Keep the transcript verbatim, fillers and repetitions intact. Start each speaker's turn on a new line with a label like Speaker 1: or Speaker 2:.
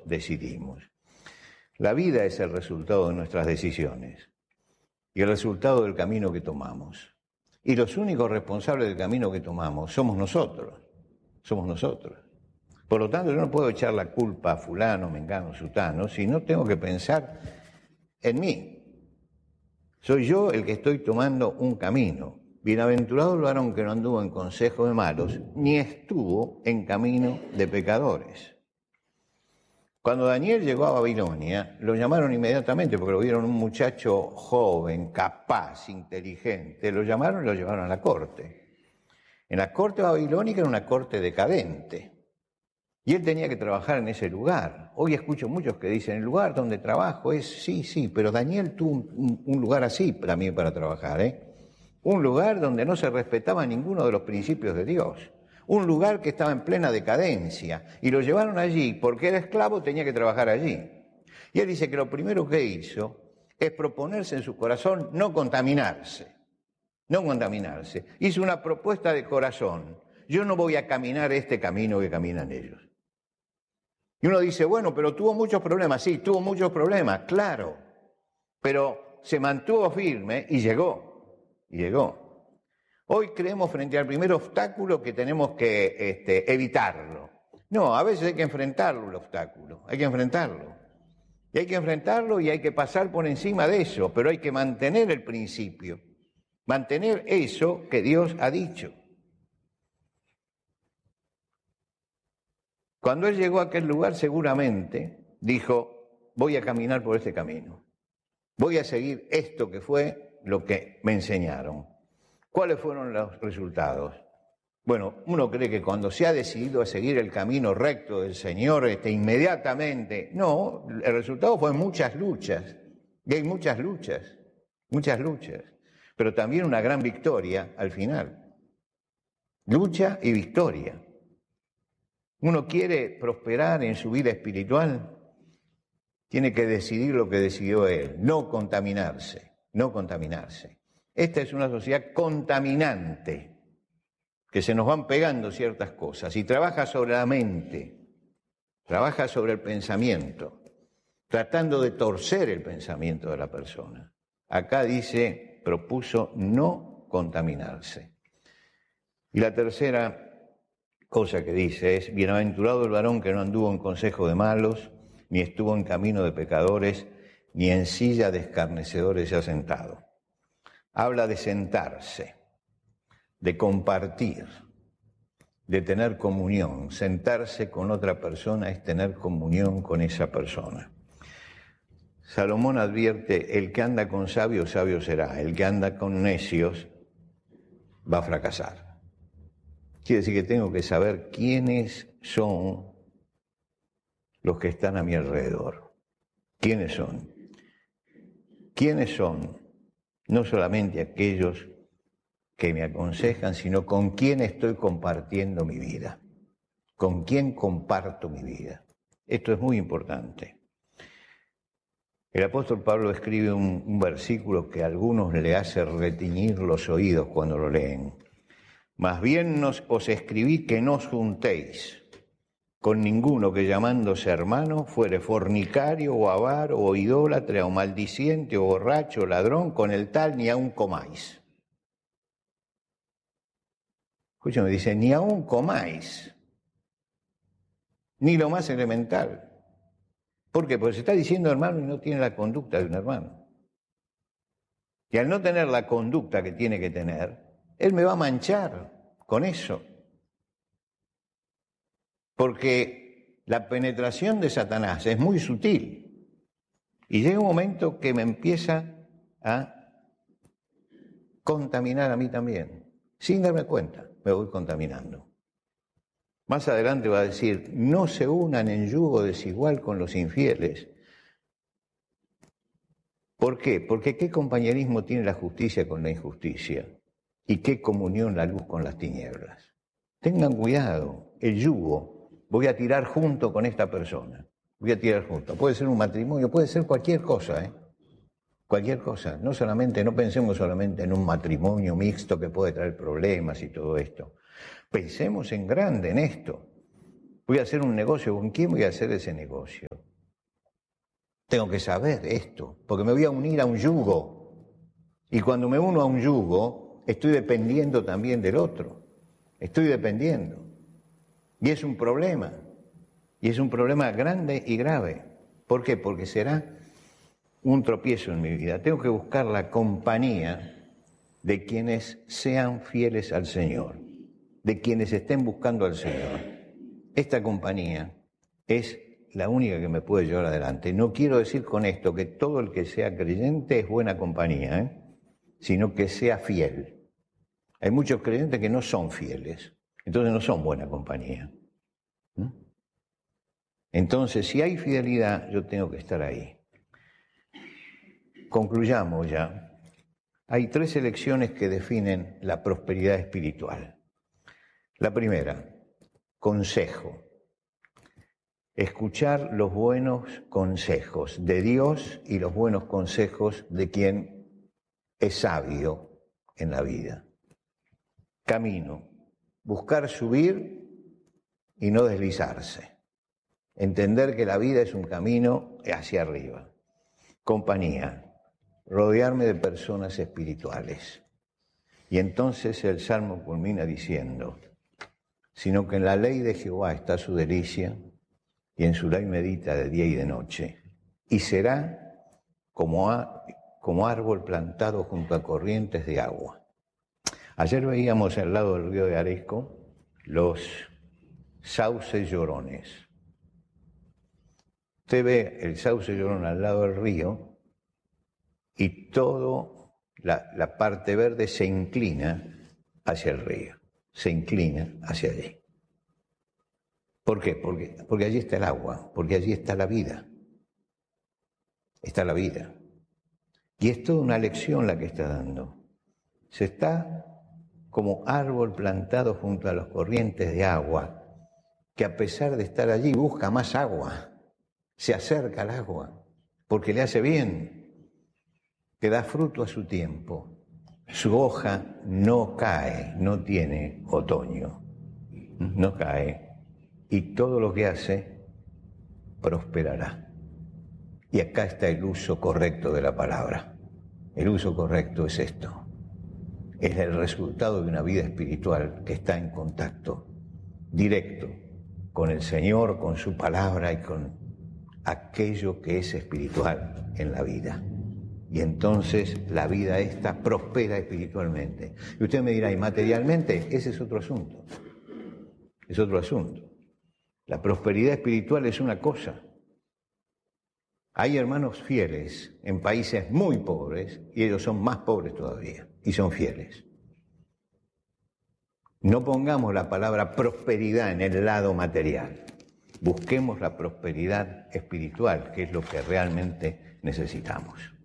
Speaker 1: decidimos. La vida es el resultado de nuestras decisiones y el resultado del camino que tomamos. Y los únicos responsables del camino que tomamos somos nosotros, somos nosotros. Por lo tanto, yo no puedo echar la culpa a fulano, mengano, sutano, sino tengo que pensar en mí. Soy yo el que estoy tomando un camino. Bienaventurado el varón que no anduvo en consejo de malos, ni estuvo en camino de pecadores. Cuando Daniel llegó a Babilonia, lo llamaron inmediatamente porque lo vieron un muchacho joven, capaz, inteligente. Lo llamaron y lo llevaron a la corte. En la corte babilónica era una corte decadente. Y él tenía que trabajar en ese lugar. Hoy escucho muchos que dicen, el lugar donde trabajo es, sí, sí, pero Daniel tuvo un, un lugar así también para trabajar, ¿eh? Un lugar donde no se respetaba ninguno de los principios de Dios. Un lugar que estaba en plena decadencia. Y lo llevaron allí porque era esclavo, tenía que trabajar allí. Y él dice que lo primero que hizo es proponerse en su corazón no contaminarse. No contaminarse. Hizo una propuesta de corazón. Yo no voy a caminar este camino que caminan ellos. Y uno dice, bueno, pero tuvo muchos problemas. Sí, tuvo muchos problemas, claro. Pero se mantuvo firme y llegó. Y llegó. Hoy creemos frente al primer obstáculo que tenemos que este, evitarlo. No, a veces hay que enfrentarlo el obstáculo. Hay que enfrentarlo. Y hay que enfrentarlo y hay que pasar por encima de eso. Pero hay que mantener el principio. Mantener eso que Dios ha dicho. Cuando él llegó a aquel lugar, seguramente dijo, voy a caminar por este camino. Voy a seguir esto que fue lo que me enseñaron. ¿Cuáles fueron los resultados? Bueno, uno cree que cuando se ha decidido a seguir el camino recto del Señor, este, inmediatamente, no, el resultado fue muchas luchas. Y hay muchas luchas, muchas luchas. Pero también una gran victoria al final. Lucha y victoria. Uno quiere prosperar en su vida espiritual, tiene que decidir lo que decidió él, no contaminarse, no contaminarse. Esta es una sociedad contaminante, que se nos van pegando ciertas cosas y trabaja sobre la mente, trabaja sobre el pensamiento, tratando de torcer el pensamiento de la persona. Acá dice, propuso no contaminarse. Y la tercera cosa que dice es, bienaventurado el varón que no anduvo en consejo de malos, ni estuvo en camino de pecadores, ni en silla de escarnecedores se ha sentado. Habla de sentarse, de compartir, de tener comunión. Sentarse con otra persona es tener comunión con esa persona. Salomón advierte, el que anda con sabios, sabio será. El que anda con necios va a fracasar. Quiere decir que tengo que saber quiénes son los que están a mi alrededor. ¿Quiénes son? ¿Quiénes son? No solamente aquellos que me aconsejan, sino con quién estoy compartiendo mi vida. ¿Con quién comparto mi vida? Esto es muy importante. El apóstol Pablo escribe un, un versículo que a algunos le hace retiñir los oídos cuando lo leen. Más bien nos, os escribí que no os juntéis con ninguno que llamándose hermano fuere fornicario o avaro o idólatra o maldiciente o borracho o ladrón, con el tal ni aun comáis. Escúchame, dice, ni aun comáis, ni lo más elemental. ¿Por qué? Porque se está diciendo hermano y no tiene la conducta de un hermano. Y al no tener la conducta que tiene que tener, él me va a manchar con eso. Porque la penetración de Satanás es muy sutil. Y llega un momento que me empieza a contaminar a mí también. Sin darme cuenta, me voy contaminando. Más adelante va a decir, no se unan en yugo desigual con los infieles. ¿Por qué? Porque ¿qué compañerismo tiene la justicia con la injusticia? ¿Y qué comunión la luz con las tinieblas? Tengan cuidado, el yugo, voy a tirar junto con esta persona. Voy a tirar junto. Puede ser un matrimonio, puede ser cualquier cosa, ¿eh? Cualquier cosa. No solamente, no pensemos solamente en un matrimonio mixto que puede traer problemas y todo esto. Pensemos en grande en esto. Voy a hacer un negocio. ¿Con quién voy a hacer ese negocio? Tengo que saber esto, porque me voy a unir a un yugo. Y cuando me uno a un yugo, estoy dependiendo también del otro. Estoy dependiendo. Y es un problema. Y es un problema grande y grave. ¿Por qué? Porque será un tropiezo en mi vida. Tengo que buscar la compañía de quienes sean fieles al Señor, de quienes estén buscando al Señor. Esta compañía es la única que me puede llevar adelante. No quiero decir con esto que todo el que sea creyente es buena compañía, ¿eh? Sino que sea fiel. Hay muchos creyentes que no son fieles, entonces no son buena compañía. ¿Mm? Entonces, si hay fidelidad, yo tengo que estar ahí. Concluyamos ya. Hay tres elecciones que definen la prosperidad espiritual. La primera, consejo. Escuchar los buenos consejos de Dios y los buenos consejos de quien es sabio en la vida. Camino. Buscar subir y no deslizarse. Entender que la vida es un camino hacia arriba. Compañía. Rodearme de personas espirituales. Y entonces el Salmo culmina diciendo, sino que en la ley de Jehová está su delicia, y en su ley medita de día y de noche, y será como, a, como árbol plantado junto a corrientes de agua. Ayer veíamos al lado del río de Aresco los sauces llorones. Usted ve el sauce llorón al lado del río y toda la, la parte verde se inclina hacia el río, se inclina hacia allí. ¿Por qué? Porque, porque allí está el agua, porque allí está la vida. Está la vida. Y es toda una lección la que está dando. Se está como árbol plantado junto a las corrientes de agua, que a pesar de estar allí busca más agua, se acerca al agua, porque le hace bien, que da fruto a su tiempo. Su hoja no cae, no tiene otoño, no cae. Y todo lo que hace prosperará. Y acá está el uso correcto de la palabra. El uso correcto es esto. Es el resultado de una vida espiritual que está en contacto directo con el Señor, con su palabra y con aquello que es espiritual en la vida. Y entonces la vida esta prospera espiritualmente. Y usted me dirá, ¿y materialmente? Ese es otro asunto. Es otro asunto. La prosperidad espiritual es una cosa. Hay hermanos fieles en países muy pobres y ellos son más pobres todavía y son fieles. No pongamos la palabra prosperidad en el lado material. Busquemos la prosperidad espiritual, que es lo que realmente necesitamos.